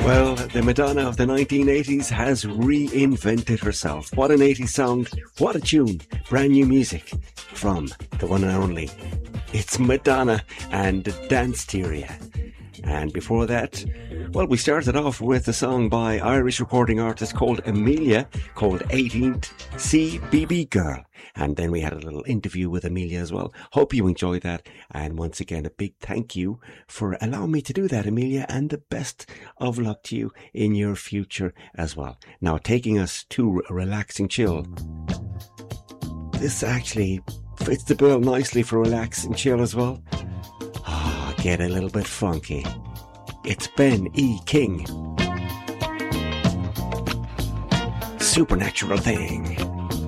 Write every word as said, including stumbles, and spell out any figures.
Well, the Madonna of the nineteen eighties has reinvented herself. What an eighties song, what a tune, brand new music from the one and only. It's Madonna and Danceteria. And before that, well, we started off with a song by Irish recording artist called Amelia, called eighteenth C B B Girl. And then we had a little interview with Amelia as well. Hope you enjoyed that. And once again, a big thank you for allowing me to do that, Amelia, and the best of luck to you in your future as well. Now, taking us to a relaxing chill. This actually fits the bill nicely for relax and chill as well. Ah, oh, get a little bit funky. It's Ben E. King. Supernatural Thing.